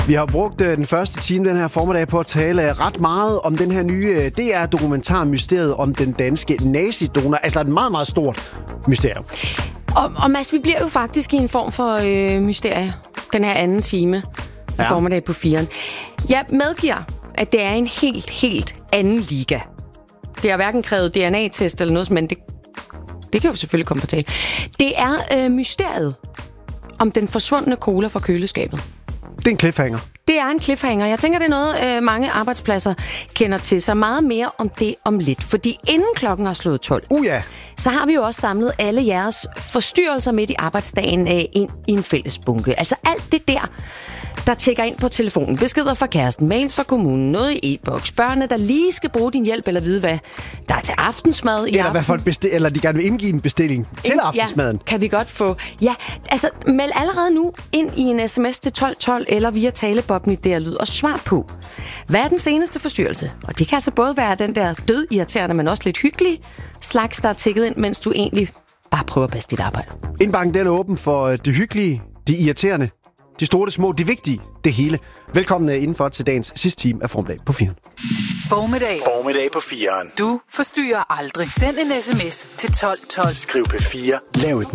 Vi har brugt den første time den her formiddag på at tale ret meget om den her nye DR-dokumentarmysteriet om den danske nazidonor. Altså et meget, meget stort mysterium. Og Mads, vi bliver jo faktisk i en form for mysterie den her anden time af formiddag på 4'eren. Jeg medgiver, at det er en helt anden liga. Det har hverken krævet DNA-test eller noget, men det kan jo selvfølgelig komme på tale. Det er mysteriet om den forsvundne cola fra køleskabet. Det er en cliffhanger. Det er en cliffhanger. Jeg tænker, det er noget, mange arbejdspladser kender til sig. Meget mere om det om lidt. Fordi inden klokken har slået 12, så har vi jo også samlet alle jeres forstyrrelser midt i arbejdsdagen ind i en fælles bunke. Altså alt det der tækker ind på telefonen. Beskeder fra kæresten, mails fra kommunen, noget i e-boks, børnene, der lige skal bruge din hjælp, eller vide, hvad der er til aftensmad i aften. Eller de gerne vil indgive en bestilling til aftensmaden. Ja, kan vi godt få. Ja, altså meld allerede nu ind i en sms til 1212 eller via talebobben i DR-lyd og svar på, hvad er den seneste forstyrrelse? Og det kan altså både være den der dødirriterende, men også lidt hyggelig slags, der er tækket ind, mens du egentlig bare prøver at passe dit arbejde. Indbanken den er åben for det hyggelige, det irriterende, de store, det små, det vigtige, det hele. Velkommen indenfor til dagens sidste time af Formiddag på 4'eren. Formiddag på 4'eren. Du forstyrrer aldrig. Send en sms til 1212. Skriv P4. Lav et